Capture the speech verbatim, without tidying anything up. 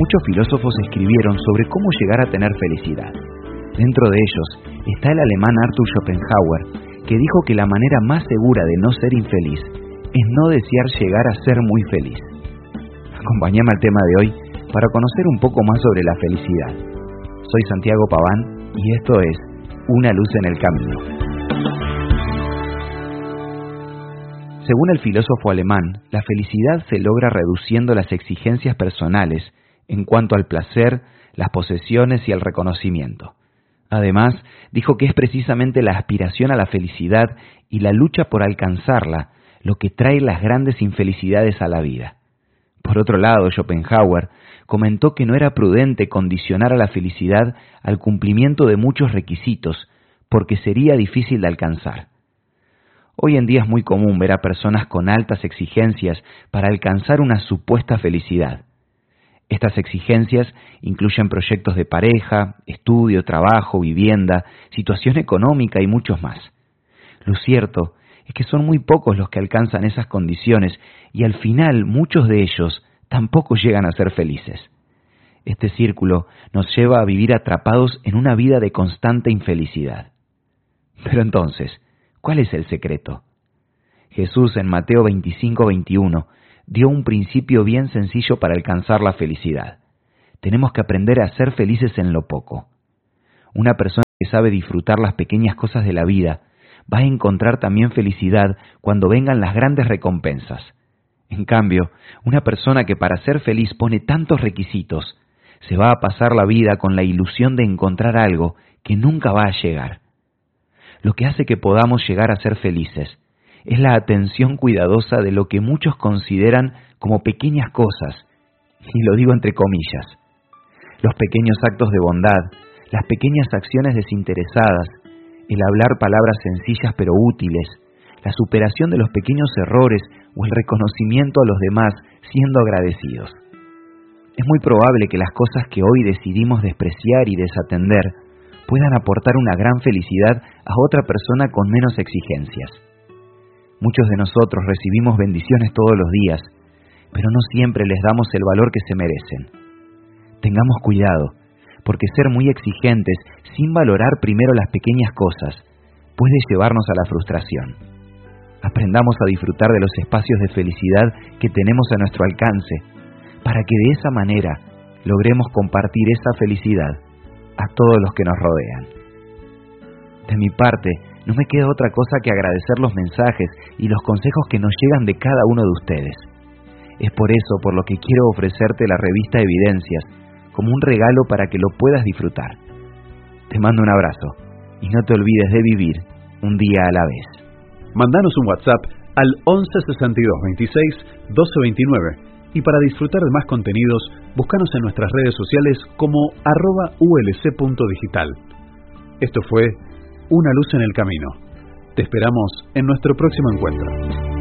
muchos filósofos escribieron sobre cómo llegar a tener felicidad. Dentro de ellos está el alemán Arthur Schopenhauer, que dijo que la manera más segura de no ser infeliz es no desear llegar a ser muy feliz. Acompáñame al tema de hoy para conocer un poco más sobre la felicidad. Soy Santiago Paván y esto es Una luz en el camino. Según el filósofo alemán, la felicidad se logra reduciendo las exigencias personales en cuanto al placer, las posesiones y el reconocimiento. Además, dijo que es precisamente la aspiración a la felicidad y la lucha por alcanzarla lo que trae las grandes infelicidades a la vida. Por otro lado, Schopenhauer comentó que no era prudente condicionar a la felicidad al cumplimiento de muchos requisitos, porque sería difícil de alcanzar. Hoy en día es muy común ver a personas con altas exigencias para alcanzar una supuesta felicidad. Estas exigencias incluyen proyectos de pareja, estudio, trabajo, vivienda, situación económica y muchos más. Lo cierto es que son muy pocos los que alcanzan esas condiciones y al final muchos de ellos tampoco llegan a ser felices. Este círculo nos lleva a vivir atrapados en una vida de constante infelicidad. Pero entonces, ¿cuál es el secreto? Jesús en Mateo veinticinco veintiuno dio un principio bien sencillo para alcanzar la felicidad. Tenemos que aprender a ser felices en lo poco. Una persona que sabe disfrutar las pequeñas cosas de la vida va a encontrar también felicidad cuando vengan las grandes recompensas. En cambio, una persona que para ser feliz pone tantos requisitos, se va a pasar la vida con la ilusión de encontrar algo que nunca va a llegar. Lo que hace que podamos llegar a ser felices es la atención cuidadosa de lo que muchos consideran como pequeñas cosas, y lo digo entre comillas. Los pequeños actos de bondad, las pequeñas acciones desinteresadas, el hablar palabras sencillas pero útiles, la superación de los pequeños errores o el reconocimiento a los demás siendo agradecidos. Es muy probable que las cosas que hoy decidimos despreciar y desatender puedan aportar una gran felicidad a otra persona con menos exigencias. Muchos de nosotros recibimos bendiciones todos los días, pero no siempre les damos el valor que se merecen. Tengamos cuidado, porque ser muy exigentes sin valorar primero las pequeñas cosas puede llevarnos a la frustración. Aprendamos a disfrutar de los espacios de felicidad que tenemos a nuestro alcance, para que de esa manera logremos compartir esa felicidad a todos los que nos rodean. De mi parte, no me queda otra cosa que agradecer los mensajes y los consejos que nos llegan de cada uno de ustedes. Es por eso por lo que quiero ofrecerte la revista Evidencias como un regalo para que lo puedas disfrutar. Te mando un abrazo y no te olvides de vivir un día a la vez. Mandanos un WhatsApp al once sesenta y dos veintiséis doce veintinueve y para disfrutar de más contenidos, búscanos en nuestras redes sociales como arroba ulc.digital. Esto fue Una luz en el camino. Te esperamos en nuestro próximo encuentro.